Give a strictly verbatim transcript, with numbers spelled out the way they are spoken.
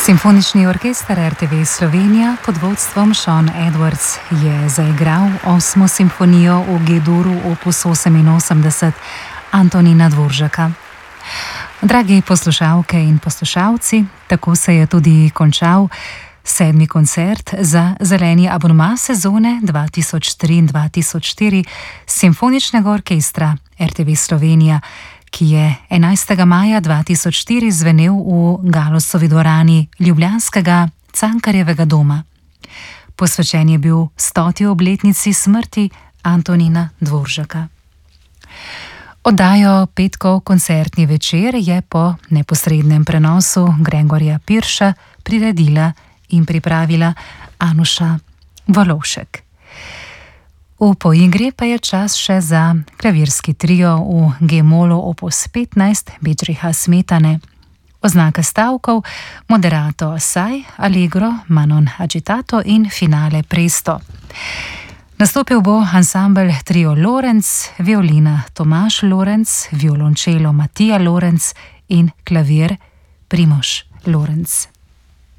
Simfonični orkester R T V Slovenija pod vodstvom Sean Edwards je zaigral osmo simfonijo v G-duru opus oseminosemdeset Antonina Dvoržaka. Dragi poslušalke in poslušalci, tako se je tudi končal sedmi koncert za zeleni abonma sezone dva tisoč tri dva tisoč štiri Simfoničnega orkestra R T V Slovenija, ki je enajstega maja dva tisoč štiri zvenel v Galusovi dvorani ljubljanskega Cankarjevega doma. Posvečen je bil stoti obletnici smrti Antonina Dvoržaka. Oddajo Petkov koncertni večer je po neposrednem prenosu Gregorja Pirša priredila in pripravila Anuša Volovšek. V poigri pa je čas še za klavirski trio v G-molu opus petnajst Bedřicha Smetane. Oznaka stavkov moderato assai, allegro, manon agitato in finale presto. Nastopil bo ansambel trio Lorenz, violina Tomaž Lorenz, violončelo Matija Lorenz in klavir Primož Lorenz.